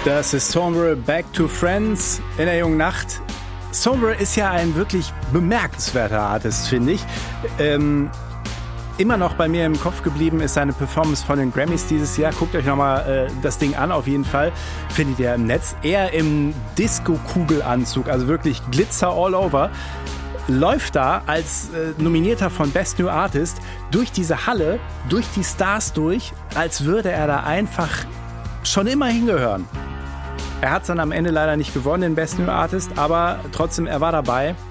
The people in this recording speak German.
Das ist Sombra, Back to Friends in der jungen Nacht. Sombra ist ja ein wirklich bemerkenswerter Artist, finde ich. Immer noch bei mir im Kopf geblieben ist seine Performance von den Grammys dieses Jahr. Guckt euch nochmal das Ding an, auf jeden Fall. Findet ihr im Netz. Er im Disco-Kugelanzug, also wirklich Glitzer all over. Läuft da als Nominierter von Best New Artist durch diese Halle, durch die Stars durch, als würde er da einfach schon immer hingehören. Er hat es dann am Ende leider nicht gewonnen, den Best New Artist, aber trotzdem, er war dabei.